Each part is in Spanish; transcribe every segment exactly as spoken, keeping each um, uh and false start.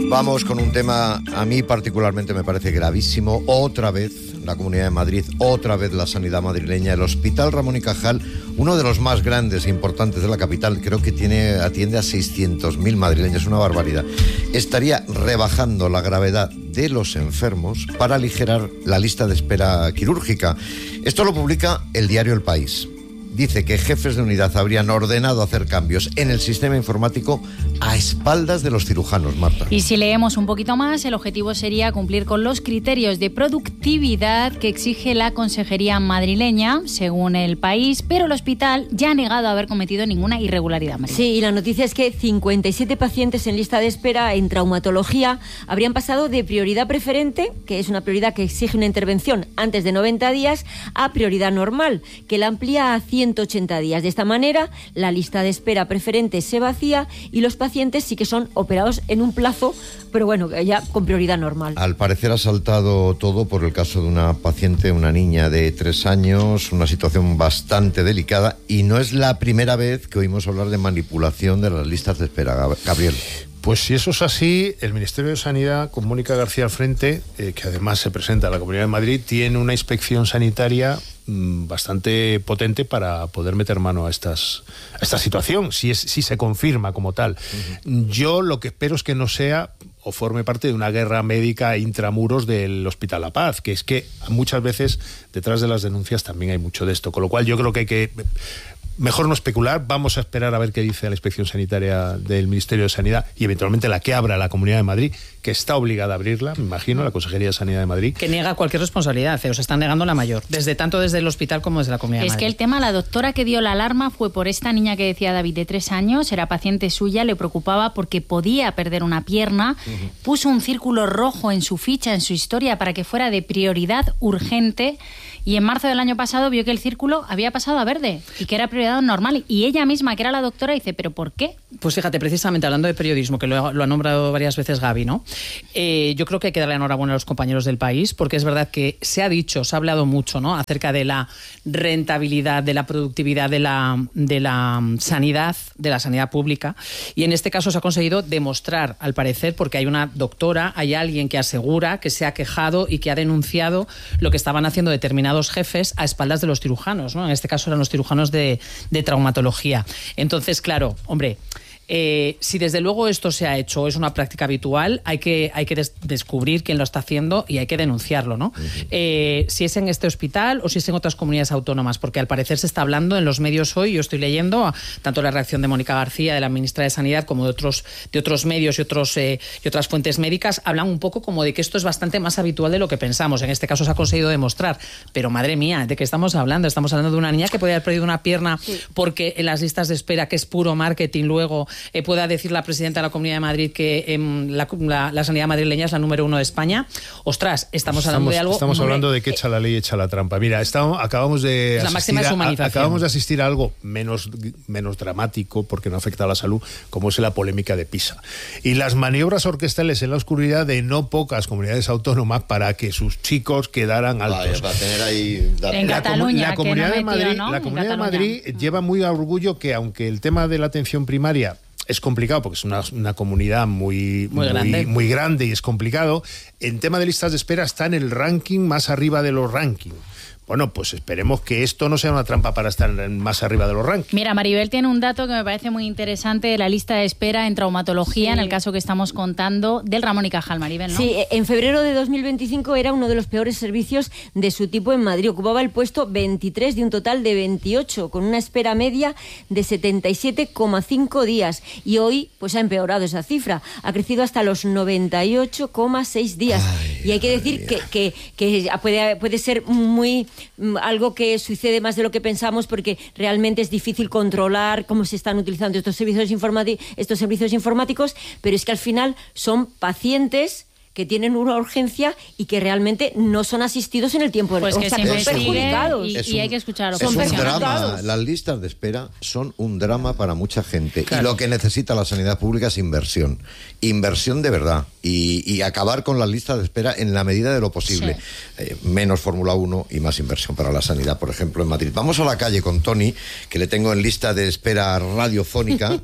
Vamos con un tema, a mí particularmente me parece gravísimo. Otra vez la Comunidad de Madrid, otra vez la sanidad madrileña. El Hospital Ramón y Cajal, uno de los más grandes e importantes de la capital, creo que tiene atiende a seiscientos mil madrileños, una barbaridad. Estaría rebajando la gravedad de los enfermos para aligerar la lista de espera quirúrgica. Esto lo publica el diario El País. Dice que jefes de unidad habrían ordenado hacer cambios en el sistema informático a espaldas de los cirujanos, Marta. Y si leemos un poquito más, el objetivo sería cumplir con los criterios de productividad que exige la Consejería madrileña, según El País, pero el hospital ya ha negado haber cometido ninguna irregularidad, María. Sí, y la noticia es que cincuenta y siete pacientes en lista de espera en traumatología habrían pasado de prioridad preferente, que es una prioridad que exige una intervención antes de noventa días, a prioridad normal, que la amplía a ciento ochenta días. De esta manera, la lista de espera preferente se vacía y los pacientes sí que son operados en un plazo, pero bueno, ya con prioridad normal. Al parecer ha saltado todo por el caso de una paciente, una niña de tres años, una situación bastante delicada, y no es la primera vez que oímos hablar de manipulación de las listas de espera, Gabriel. Pues si eso es así, el Ministerio de Sanidad, con Mónica García al frente, eh, que además se presenta a la Comunidad de Madrid, tiene una inspección sanitaria mmm, bastante potente para poder meter mano a estas a esta situación, si es si se confirma como tal. Uh-huh. Yo lo que espero es que no sea o forme parte de una guerra médica intramuros del Hospital La Paz, que es que muchas veces detrás de las denuncias también hay mucho de esto, con lo cual yo creo que hay que... Mejor no especular, vamos a esperar a ver qué dice la Inspección Sanitaria del Ministerio de Sanidad y eventualmente la que abra la Comunidad de Madrid, que está obligada a abrirla, me imagino, la Consejería de Sanidad de Madrid. Que niega cualquier responsabilidad, o sea, están negando la mayor, desde tanto desde el hospital como desde la Comunidad de Madrid. Es que el tema, la doctora que dio la alarma fue por esta niña que decía David, de tres años, era paciente suya, le preocupaba porque podía perder una pierna, uh-huh. puso un círculo rojo en su ficha, en su historia, para que fuera de prioridad urgente. Y en marzo del año pasado vio que el círculo había pasado a verde y que era prioridad normal. Y ella misma, que era la doctora, dice, ¿pero por qué? Pues fíjate, precisamente hablando de periodismo, que lo, lo ha nombrado varias veces Gaby, ¿no? Eh, yo creo que hay que darle enhorabuena a los compañeros del País, porque es verdad que se ha dicho, se ha hablado mucho, ¿no?, acerca de la rentabilidad, de la productividad de la, de la sanidad, de la sanidad pública. Y en este caso se ha conseguido demostrar, al parecer, porque hay una doctora, hay alguien que asegura que se ha quejado y que ha denunciado lo que estaban haciendo determinados jefes a espaldas de los cirujanos, ¿no? En este caso eran los cirujanos de, de traumatología. Entonces, claro, hombre... Eh, si desde luego esto se ha hecho o es una práctica habitual, hay que, hay que des- descubrir quién lo está haciendo y hay que denunciarlo, ¿no? Uh-huh. Eh, si es en este hospital o si es en otras comunidades autónomas, porque al parecer se está hablando en los medios hoy, yo estoy leyendo tanto la reacción de Mónica García, de la ministra de Sanidad, como de otros, de otros medios y, otros, eh, y otras fuentes médicas, hablan un poco como de que esto es bastante más habitual de lo que pensamos. En este caso se ha conseguido demostrar, pero madre mía, ¿de qué estamos hablando? Estamos hablando de una niña que podía haber perdido una pierna, sí, porque en las listas de espera, que es puro marketing, luego Eh, pueda decir la presidenta de la Comunidad de Madrid que eh, la, la, la sanidad madrileña es la número uno de España. Ostras, estamos, estamos hablando de algo... Estamos hombre, hablando de que echa la ley, echa la trampa. Mira, estamos, acabamos de la máxima asistir a, acabamos de asistir a algo menos, menos dramático, porque no afecta a la salud, como es la polémica de Pisa. Y las maniobras orquestales en la oscuridad de no pocas comunidades autónomas para que sus chicos quedaran altos. Vale, para tener ahí... En la, Cataluña, la Comunidad no de Madrid, metió, ¿no? la Comunidad de Madrid lleva muy a orgullo que, aunque el tema de la atención primaria es complicado porque es una, una comunidad muy, muy, muy, grande. muy grande y es complicado, en tema de listas de espera está en el ranking más arriba de los rankings. Bueno, pues esperemos que esto no sea una trampa para estar más arriba de los rankings. Mira, Maribel tiene un dato que me parece muy interesante de la lista de espera en traumatología, sí, en el caso que estamos contando del Ramón y Cajal, Maribel, ¿no? Sí, en febrero de dos mil veinticinco era uno de los peores servicios de su tipo en Madrid. Ocupaba el puesto veintitrés de un total de veintiocho, con una espera media de setenta y siete coma cinco días. Y hoy pues ha empeorado esa cifra. Ha crecido hasta los noventa y ocho coma seis días. Ay, y hay que decir que, que, que puede, puede ser muy... algo que sucede más de lo que pensamos, porque realmente es difícil controlar cómo se están utilizando estos servicios informáticos, estos servicios informáticos, pero es que al final son pacientes que tienen una urgencia y que realmente no son asistidos en el tiempo. Pues o que sea, se son investiguen perjudicados. y, Es y un, hay que escuchar es un drama. Las listas de espera son un drama para mucha gente. Claro. Y lo que necesita la sanidad pública es inversión. Inversión de verdad. Y, y acabar con las listas de espera en la medida de lo posible. Sí. Eh, menos Fórmula uno y más inversión para la sanidad, por ejemplo, en Madrid. Vamos a la calle con Tony, que le tengo en lista de espera radiofónica.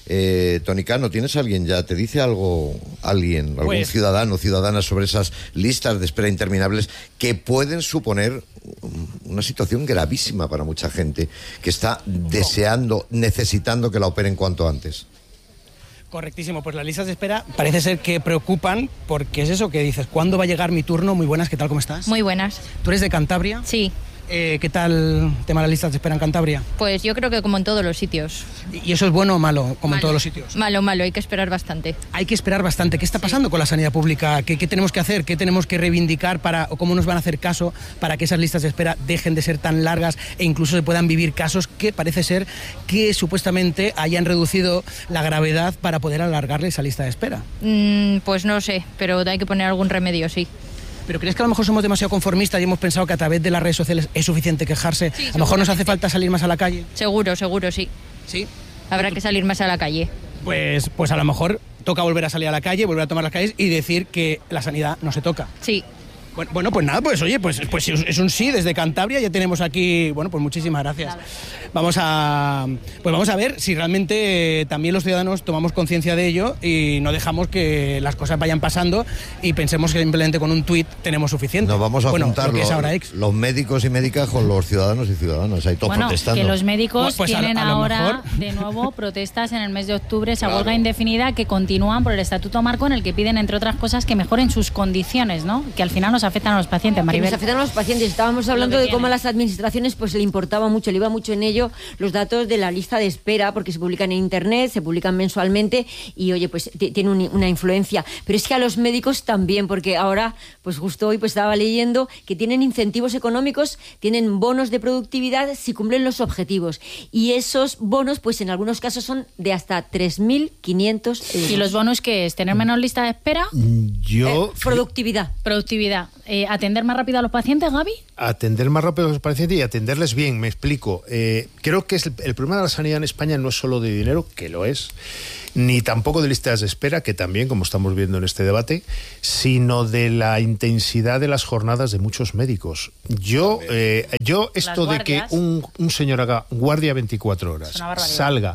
Eh, Toni Cano, ¿tienes alguien ya? ¿Te dice algo alguien, algún pues, ciudadano o ciudadana sobre esas listas de espera interminables que pueden suponer una situación gravísima para mucha gente que está deseando, necesitando que la operen cuanto antes? Correctísimo, pues las listas de espera parece ser que preocupan porque es eso que dices, ¿cuándo va a llegar mi turno? Muy buenas, ¿qué tal, cómo estás? Muy buenas. ¿Tú eres de Cantabria? Sí. Eh, ¿Qué tal el tema de las listas de espera en Cantabria? Pues yo creo que como en todos los sitios. ¿Y eso es bueno o malo, como malo. en todos los sitios? Malo, malo, hay que esperar bastante. Hay que esperar bastante. ¿Qué está pasando sí. con la sanidad pública? ¿Qué, ¿Qué tenemos que hacer? ¿Qué tenemos que reivindicar para, o cómo nos van a hacer caso para que esas listas de espera dejen de ser tan largas e incluso se puedan vivir casos que parece ser que supuestamente hayan reducido la gravedad para poder alargarle esa lista de espera? Mm, pues no sé, pero hay que poner algún remedio, sí. ¿Pero crees que a lo mejor somos demasiado conformistas y hemos pensado que a través de las redes sociales es suficiente quejarse? Sí, a lo mejor nos hace falta salir más a la calle. Seguro, seguro, sí. ¿Sí? Habrá que salir más a la calle. Pues, pues a lo mejor toca volver a salir a la calle, volver a tomar las calles y decir que la sanidad no se toca. Sí. Bueno, bueno, pues nada, pues oye, pues, pues es un sí desde Cantabria, ya tenemos aquí, bueno, pues muchísimas gracias. Vamos a, pues vamos a ver si realmente también los ciudadanos tomamos conciencia de ello y no dejamos que las cosas vayan pasando y pensemos que simplemente con un tuit tenemos suficiente. Nos vamos a bueno, juntar lo que los, es ahora ex. los médicos y médicas con los ciudadanos y ciudadanas, ahí todos bueno, protestando. Que los médicos pues tienen a, a ahora mejor... de nuevo protestas en el mes de octubre, esa claro. huelga indefinida que continúan por el Estatuto Marco en el que piden, entre otras cosas, que mejoren sus condiciones, ¿no? Que al final nos afectan a los pacientes. Maribel. Que nos afectan a los pacientes. Estábamos hablando de cómo a las administraciones pues le importaba mucho, le iba mucho en ello los datos de la lista de espera, porque se publican en internet, se publican mensualmente y oye, pues tiene un, una influencia. Pero es que a los médicos también, porque ahora, pues justo hoy pues estaba leyendo que tienen incentivos económicos, tienen bonos de productividad si cumplen los objetivos. Y esos bonos, pues en algunos casos son de hasta tres mil quinientos euros. ¿Y los bonos qué es? ¿Tener menos lista de espera? Yo... Eh, productividad. Productividad. Eh, ¿Atender más rápido a los pacientes, Gaby? Atender más rápido a los pacientes y atenderles bien, me explico. Eh, creo que es el, el problema de la sanidad en España no es solo de dinero, que lo es, ni tampoco de listas de espera, que también, como estamos viendo en este debate, sino de la intensidad de las jornadas de muchos médicos. Yo, eh, yo esto de que un, un señor haga guardia veinticuatro horas, salga,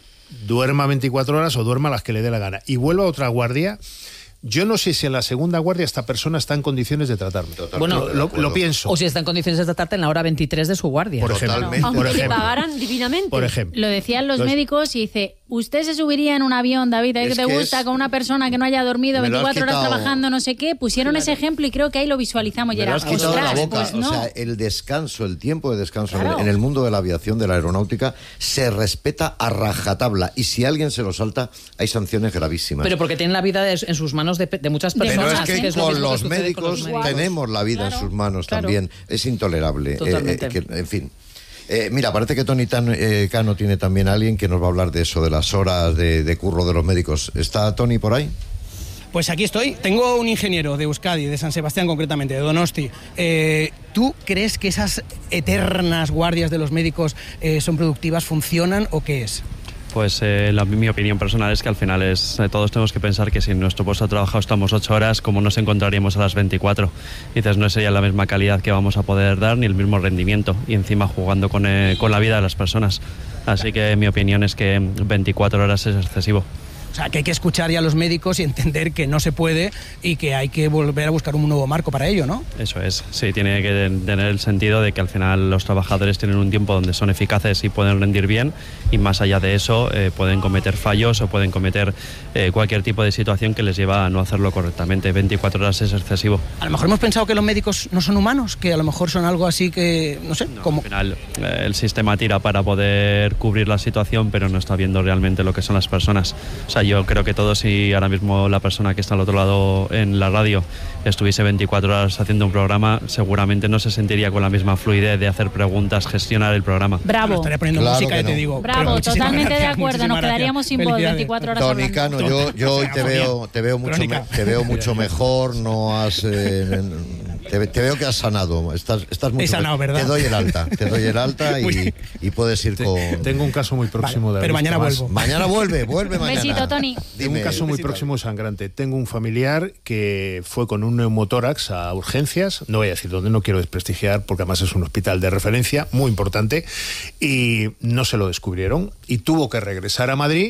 duerma veinticuatro horas o duerma las que le dé la gana y vuelva a otra guardia... Yo no sé si en la segunda guardia esta persona está en condiciones de tratarme. Bueno, lo, lo, lo pienso. O si está en condiciones de tratarte en la hora veintitrés de su guardia. Por ejemplo. Aunque por te ejemplo. pagaran divinamente. Por ejemplo. Lo decían los Entonces, médicos y dice, ¿usted se subiría en un avión, David? ¿A qué te gusta? Es... Con una persona que no haya dormido veinticuatro horas trabajando, no sé qué. Pusieron claro. ese ejemplo y creo que ahí lo visualizamos. Me y era, lo has quitado de la boca. Pues no. O sea, el descanso, el tiempo de descanso claro. en el mundo de la aviación, de la aeronáutica, se respeta a rajatabla. Y si alguien se lo salta, hay sanciones gravísimas. Pero porque tienen la vida de, en sus manos de, de muchas personas. Pero es que, que es con, los que médicos con los médicos tenemos la vida claro, en sus manos claro. también. Es intolerable. Eh, eh, que, en fin. Eh, mira, parece que Toni Tan, eh, Cano tiene también a alguien que nos va a hablar de eso, de las horas de, de curro de los médicos. ¿Está Toni por ahí? Pues aquí estoy. Tengo un ingeniero de Euskadi, de San Sebastián concretamente, de Donosti. Eh, ¿Tú crees que esas eternas guardias de los médicos eh, son productivas, funcionan o qué es? Pues eh, la, mi opinión personal es que al final es eh, todos tenemos que pensar que si en nuestro puesto de trabajo estamos ocho horas, ¿cómo nos encontraríamos a las veinticuatro? Y entonces no sería la misma calidad que vamos a poder dar ni el mismo rendimiento y encima jugando con, eh, con la vida de las personas. Así que mi opinión es que veinticuatro horas es excesivo. O sea, que hay que escuchar ya a los médicos y entender que no se puede y que hay que volver a buscar un nuevo marco para ello, ¿no? Eso es, sí, tiene que tener el sentido de que al final los trabajadores tienen un tiempo donde son eficaces y pueden rendir bien y más allá de eso eh, pueden cometer fallos o pueden cometer eh, cualquier tipo de situación que les lleva a no hacerlo correctamente. veinticuatro horas es excesivo. A lo mejor hemos pensado que los médicos no son humanos, que a lo mejor son algo así que, no sé, no, como... Al final eh, el sistema tira para poder cubrir la situación, pero no está viendo realmente lo que son las personas. O sea, yo creo que todos, si ahora mismo la persona que está al otro lado en la radio estuviese veinticuatro horas haciendo un programa, seguramente no se sentiría con la misma fluidez de hacer preguntas, gestionar el programa. Bravo. Bueno, estaría poniendo claro música y no. te digo. Bravo, totalmente gracias, de acuerdo. Nos quedaríamos sin voz veinticuatro horas Toni hablando. Cano, yo, yo hoy te veo, te veo mucho, me, te veo mucho mejor. No has, eh, te, te veo que has sanado. Estás, estás mucho. He sanado, ¿verdad? Te doy el alta, te doy el alta y, y puedes ir con. Tengo un caso muy próximo vale, de. Pero mañana más. vuelvo. Mañana vuelve, vuelve mañana. Besito, Toni. Tengo un caso muy próximo sangrante. Tengo un familiar que fue con un neumotórax a urgencias, no voy a decir dónde, no quiero desprestigiar, porque además es un hospital de referencia muy importante, y no se lo descubrieron y tuvo que regresar a Madrid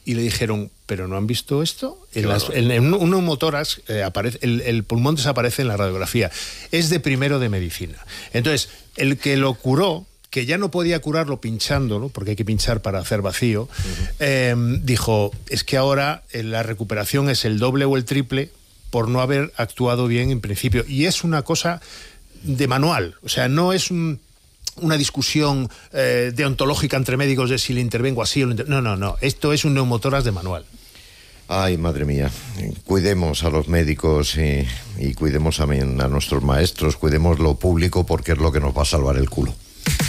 y le dijeron, ¿pero no han visto esto? En, las, en, en un neumotórax eh, aparece, el, el pulmón desaparece en la radiografía. Es de primero de medicina. Entonces, el que lo curó, que ya no podía curarlo pinchándolo, porque hay que pinchar para hacer vacío, uh-huh. eh, dijo, es que ahora eh, la recuperación es el doble o el triple por no haber actuado bien en principio. Y es una cosa de manual, o sea, no es un... una discusión eh, deontológica entre médicos de si le intervengo así o le inter... no, no, no, esto es un neumotórax de manual. Ay, madre mía, cuidemos a los médicos y, y cuidemos también a nuestros maestros, cuidemos lo público porque es lo que nos va a salvar el culo.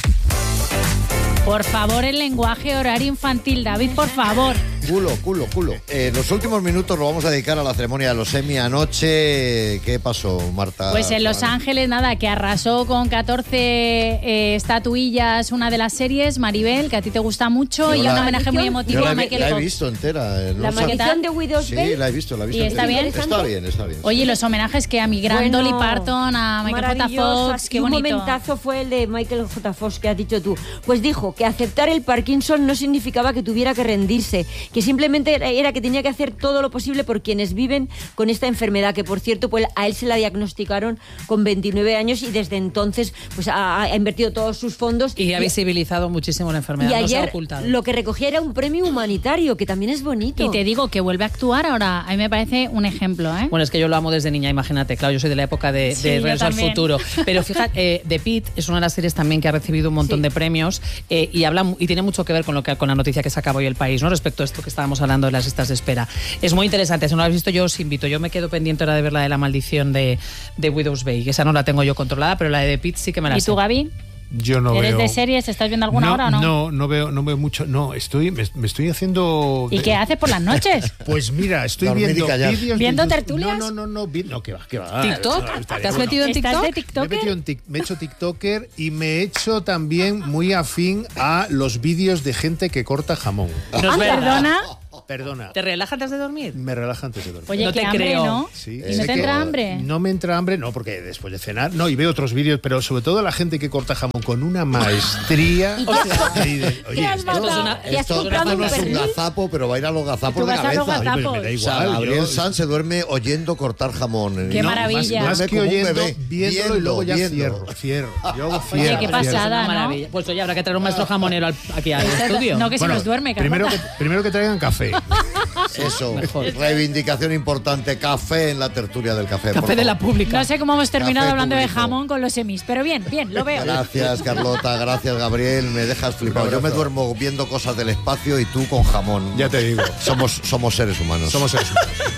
Por favor, el lenguaje horario infantil, David, por favor. Culo, culo, culo. Eh, los últimos minutos los vamos a dedicar a la ceremonia de los Emmy anoche. ¿Qué pasó, Marta? Pues en Los Ángeles, nada, que arrasó con catorce eh, estatuillas una de las series, Maribel, que a ti te gusta mucho, Yo y la- un homenaje muy emotivo Yo a la, he- Michael la he Fox. visto entera. eh, no La sé- maldición de Widow's Bay. Sí, la he visto, la he visto. ¿Y está bien? Está bien, está bien. Oye, los homenajes que a mi gran Bueno, Dolly Parton, a Michael J. maravilloso. Fox, qué Y un bonito. momentazo fue el de Michael J. Fox que has dicho tú. Pues dijo que aceptar el Parkinson no significaba que tuviera que rendirse, que simplemente era- era que tenía que hacer todo lo posible por quienes viven con esta enfermedad, que por cierto, pues a él se la diagnosticaron con veintinueve años y desde entonces pues ha, ha invertido todos sus fondos. Y ha visibilizado muchísimo la enfermedad, Y no se ha ayer ocultado. lo que recogía era un premio humanitario, que también es bonito. Y te digo que vuelve a actuar ahora. A mí me parece un ejemplo, ¿eh? Bueno, es que yo lo amo desde niña, imagínate. Claro, yo soy de la época de, Sí, de yo Regreso al también. Futuro. Pero fíjate, eh, The Pitt es una de las series también que ha recibido un montón Sí. de premios eh, y habla mu- y tiene mucho que ver con lo que con la noticia que sacaba hoy El País, ¿no? Respecto a esto que estábamos hablando de las listas de espera. Es muy interesante. Si no lo habéis visto, yo os invito. Yo me quedo pendiente ahora de ver la de la maldición de, de Widow's Bay, que esa no la tengo yo controlada, pero la de The Pitt sí que me la ¿Y sé. tú, Gaby? Yo no ¿Eres veo... de series? ¿Estás viendo alguna no, hora o no? No, no veo, no veo mucho. No, estoy, me, me estoy haciendo... ¿Y qué haces por las noches? Pues mira, estoy Dormir y viendo callar. vídeos... ¿Viendo de- tertulias? No, no, no, no, vi- no, que va, que va. ¿TikTok? No, estaría ¿Te has bueno. metido en ¿Estás de TikTok? Me he, metido TikToker? en tic- me he hecho TikToker y me he hecho también muy afín a los vídeos de gente que corta jamón. No es Ah, verdad. ¿Perdona? Perdona, ¿Te relajas antes de dormir? me relaja antes de dormir. Oye, No qué te hambre, creo. ¿no? Sí, ¿Y sé no te que entra hambre? No me entra hambre, no, porque después de cenar, no, y veo otros vídeos, pero sobre todo la gente que corta jamón con una maestría. ¿Y qué has- y de- oye, ¿Qué has esto- matado? es una- ¿Te has Esto, comprado esto un no es un pernil? gazapo, pero va a ir a los gazapos Tú de vas a los cabeza. gazapos. Oye, pues me da O sea, igual, Gabriel yo- Sanz se duerme oyendo cortar jamón. Qué No, maravilla. Más, más duerme que como un oyendo, bebé. viéndolo y luego ya Viendo, cierro, viendo. cierro. Yo hago Oye, cierro, qué cierro. pasada, Una ¿no? maravilla. Pues oye, habrá que traer un maestro jamonero al- aquí al estudio. No, que se Bueno, nos duerme, primero que, Carlota. primero que traigan café. Eso, Mejor. reivindicación importante, café en la tertulia del café. por Café de la favor. pública. No sé cómo hemos terminado Café hablando de público. jamón con los semis, pero bien, bien, lo veo. Gracias, Carlota, gracias, Gabriel, me dejas flipado. Yo me duermo viendo cosas del espacio y tú con jamón. Ya te digo. Somos, somos seres humanos. Somos seres humanos.